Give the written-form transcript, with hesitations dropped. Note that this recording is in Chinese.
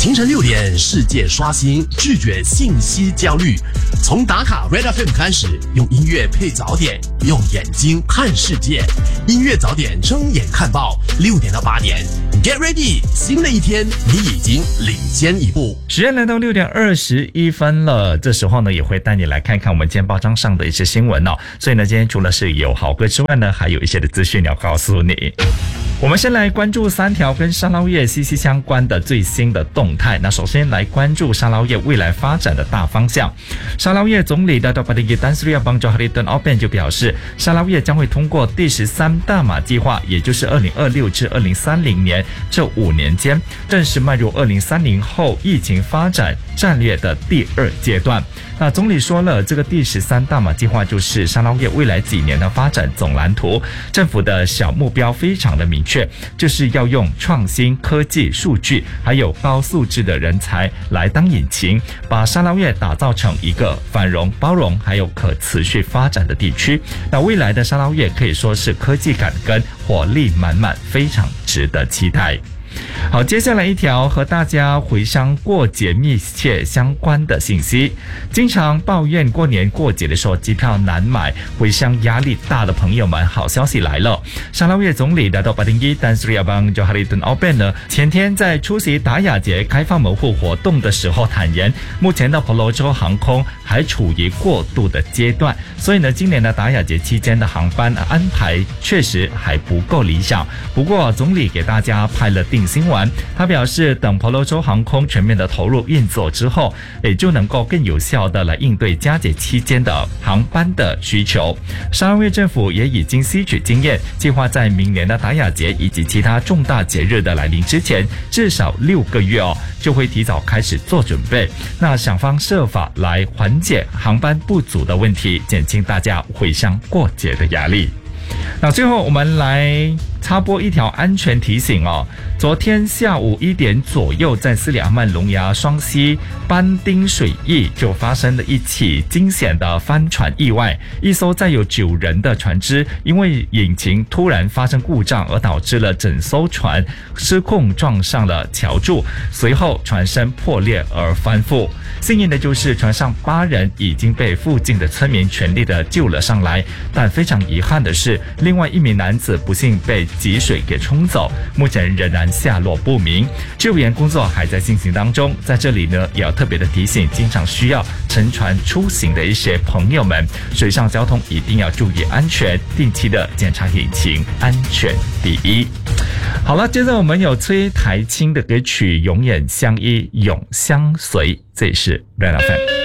清晨6点，世界刷新，拒绝信息焦虑。从打卡 Red FM 开始，用音乐配早点，用眼睛看世界。音乐早点，睁眼看报，6点到8点 ，Get ready， 新的一天，你已经领先一步。 时间来到6点21分了，这时候呢，也会带你来看看我们今天报章上的一些新闻哦。所以呢，今天除了是有好歌之外呢，还有一些的资讯要告诉你。我们先来关注3条跟沙捞越息息相关的最新的动态。那首先来关注沙捞越未来发展的大方向。沙捞越总理Dato' Patinggi Tan Sri Abang Johari Tun Oben 就表示，沙捞越将会通过第13大马计划，也就是2026至2030年这5年间，正式迈入2030后疫情发展战略的第2阶段。那总理说了，这个第13大马计划就是沙捞越未来几年的发展总蓝图。政府的小目标非常的明确，就是要用创新科技、数据还有高素质的人才来当引擎，把沙捞越打造成一个繁荣、包容还有可持续发展的地区。那未来的沙捞越可以说是科技感跟活力满满，非常值得期待。好，接下来一条和大家回乡过节密切相关的信息。经常抱怨过年过节的时候机票难买，回乡压力大的朋友们，好消息来了！沙捞越总理Dato' Patinggi Tan Sri Abang Johari Tun Oben 呢，前天在出席达雅节开放门户活动的时候坦言，目前的婆罗洲航空还处于过渡的阶段，所以呢，今年的达雅节期间的航班安排确实还不够理想。不过，总理给大家拍了定心丸，他表示，等婆罗洲航空全面的投入运作之后，也就能够更有效的来应对佳节期间的航班的需求。沙捞越政府也已经吸取经验，计划在明年的达雅节以及其他重大节日的来临之前，至少6个月就会提早开始做准备。那想方设法来缓解航班不足的问题，减轻大家回乡过节的压力。那最后我们来插播一条安全提醒哦。昨天下午1点左右，在斯里阿曼龙牙双溪班丁水域就发生了一起惊险的帆船意外。一艘载有9人的船只因为引擎突然发生故障，而导致了整艘船失控撞上了桥柱，随后船身破裂而翻覆。幸运的就是船上8人已经被附近的村民全力的救了上来，但非常遗憾的是，另外1名男子不幸被积水给冲走，目前仍然下落不明，救援工作还在进行当中。在这里呢，也要特别的提醒经常需要乘船出行的一些朋友们，水上交通一定要注意安全，定期的检查引擎，安全第一。好了，接着我们有崔台青的歌曲《永远相依永相随》，这里是 Red FM。